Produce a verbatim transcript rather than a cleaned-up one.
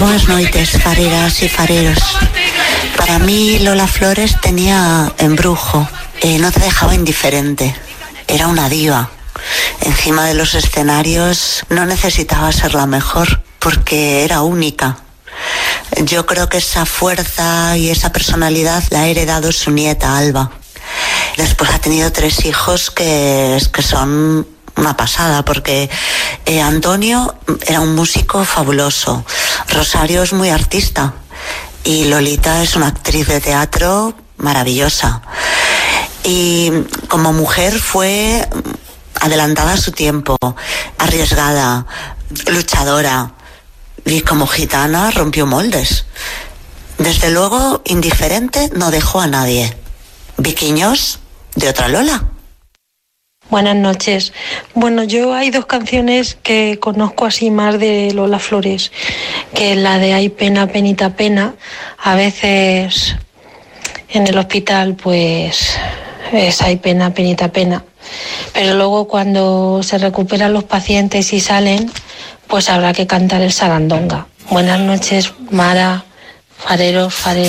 Buenas noites, fareras y fareros. Para mí Lola Flores tenía embrujo, eh, no te dejaba indiferente, era una diva. Encima de los escenarios no necesitaba ser la mejor porque era única. Yo creo que esa fuerza y esa personalidad la ha heredado su nieta Alba. Después ha tenido tres hijos que, que son una pasada, porque eh, Antonio era un músico fabuloso, Rosario es muy artista y Lolita es una actriz de teatro maravillosa. Y como mujer fue adelantada a su tiempo, arriesgada, luchadora, y como gitana rompió moldes. Desde luego, indiferente no dejó a nadie. Viquiños de otra Lola. Buenas noches. Bueno, yo hay dos canciones que conozco así más de Lola Flores, que es la de Hay pena, penita, pena. A veces en el hospital pues es Hay pena, penita, pena. Pero luego cuando se recuperan los pacientes y salen, pues habrá que cantar el Sarandonga. Buenas noches, Mara, fareros, fareros.